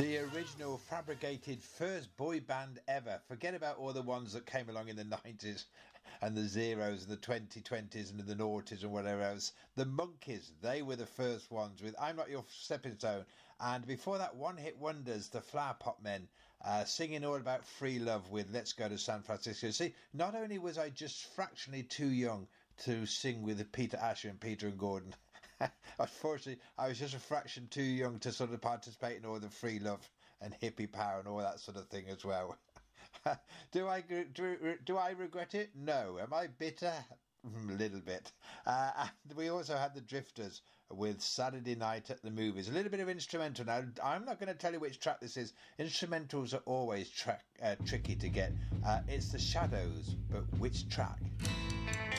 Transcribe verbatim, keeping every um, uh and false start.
The original fabricated first boy band ever. Forget about all the ones that came along in the nineties and the zeros and the twenty twenties and the noughties and whatever else. The Monkees, they were the first ones with I'm Not Your Stepping Stone. And before that, one hit wonders, the Flower Pot Men, uh, singing all about free love with Let's Go to San Francisco. See, not only was I just fractionally too young to sing with Peter Asher and Peter and Gordon, unfortunately, I was just a fraction too young to sort of participate in all the free love and hippie power and all that sort of thing as well. do I do, do I regret it? No. Am I bitter? A little bit. Uh, and we also had the Drifters with Saturday Night at the Movies. A little bit of instrumental. Now, I'm not going to tell you which track this is. Instrumentals are always tra- uh, tricky to get. Uh, it's The Shadows, but which track?